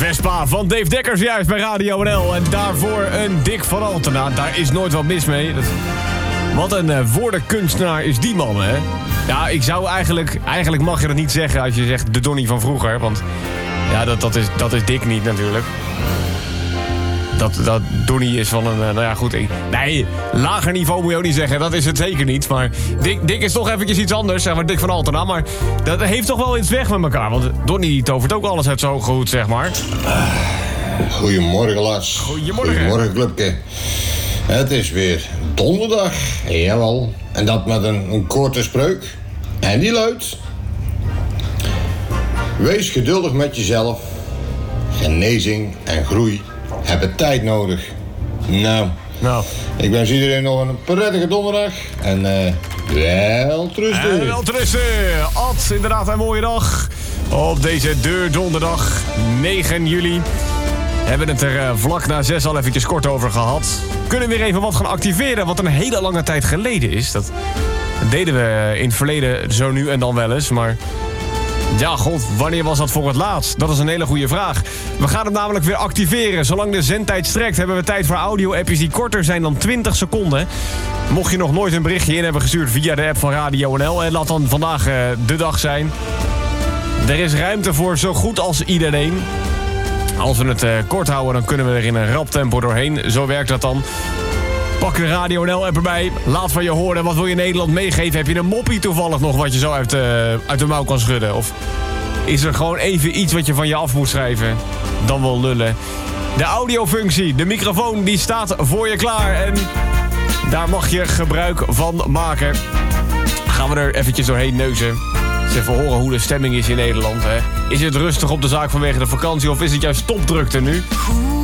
Vespa van Dave Dekkers juist bij Radio NL. En daarvoor een Dick van Altena. Daar is nooit wat mis mee. Wat een woordenkunstenaar is die man, hè? Ja, ik zou eigenlijk mag je dat niet zeggen als je zegt de Donnie van vroeger. Want ja, dat is Dick niet natuurlijk. Dat Donnie is van een... nou ja, goed. Nee, lager niveau moet je ook niet zeggen. Dat is het zeker niet. Maar Dick is toch eventjes iets anders. Zeg maar Dick van Altena. Maar dat heeft toch wel iets weg met elkaar. Want Donnie tovert ook alles uit zo goed, zeg maar. Goedemorgen, Lars. Goedemorgen, clubke. Het is weer donderdag. Jawel. En dat met een korte spreuk. En die luidt... Wees geduldig met jezelf. Genezing en groei hebben tijd nodig. Nou, ik wens iedereen nog een prettige donderdag. En wel trusten. Wel trusten. Ad, inderdaad een mooie dag. Op deze donderdag 9 juli. Hebben het er vlak na 6 al eventjes kort over gehad. Kunnen we weer even wat gaan activeren, wat een hele lange tijd geleden is. Dat deden we in het verleden zo nu en dan wel eens, maar... Ja, god, wanneer was dat voor het laatst? Dat is een hele goede vraag. We gaan het namelijk weer activeren. Zolang de zendtijd strekt, hebben we tijd voor audio-appjes die korter zijn dan 20 seconden. Mocht je nog nooit een berichtje in hebben gestuurd via de app van Radio NL... en laat dan vandaag de dag zijn. Er is ruimte voor zo goed als iedereen. Als we het kort houden, dan kunnen we er in een rap tempo doorheen. Zo werkt dat dan. Pak de Radio NL-app erbij. Laat van je horen. Wat wil je Nederland meegeven? Heb je een moppie toevallig nog wat je zo uit de mouw kan schudden? Of is er gewoon even iets wat je van je af moet schrijven? Dan wel lullen. De audiofunctie, de microfoon, die staat voor je klaar. En daar mag je gebruik van maken. Gaan we er eventjes doorheen neuzen. Eens even horen hoe de stemming is in Nederland. Hè? Is het rustig op de zaak vanwege de vakantie of is het juist topdrukte nu?